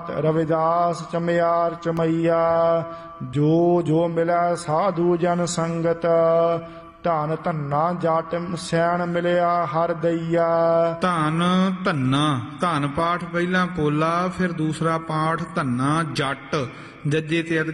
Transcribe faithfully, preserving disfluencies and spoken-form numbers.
ਰਵਿਦਾਸ ਚਮਿਆਰ ਚਮਈਆ, ਜੋ ਜੋ ਮਿਲੈ ਸਾਧੂ ਜਨ ਸੰਗਤ, ਧਨ ਧੰਨਾ ਜਟ ਸੈਣ ਮਿਲਿਆ ਹਰ ਦਈਆ। ਧਨ ਧੰਨਾ, ਧਨ ਪਾਠ ਪਹਿਲਾਂ ਪੋਲਾ, ਫਿਰ ਦੂਸਰਾ ਪਾਠ ਧੰਨਾ ਜੱਟ, ਜੱਜੇ ਤੇ